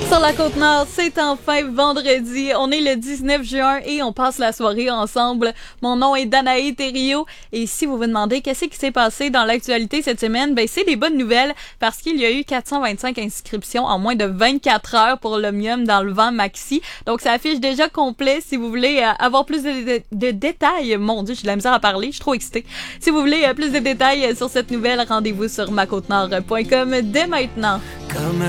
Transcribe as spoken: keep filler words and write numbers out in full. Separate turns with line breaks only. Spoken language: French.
Sur la Côte-Nord, c'est enfin vendredi. On est le dix-neuf juin et on passe la soirée ensemble. Mon nom est Danae Thériault et si vous vous demandez qu'est-ce qui s'est passé dans l'actualité cette semaine, ben c'est des bonnes nouvelles parce qu'il y a eu quatre cent vingt-cinq inscriptions en moins de vingt-quatre heures pour l'Omnium dans le vent maxi. Donc ça affiche déjà complet si vous voulez euh, avoir plus de, de, de détails. Mon Dieu, j'ai de la misère à parler, je suis trop excitée. Si vous voulez euh, plus de détails sur cette nouvelle, rendez-vous sur ma côte nord point com dès maintenant.
Comme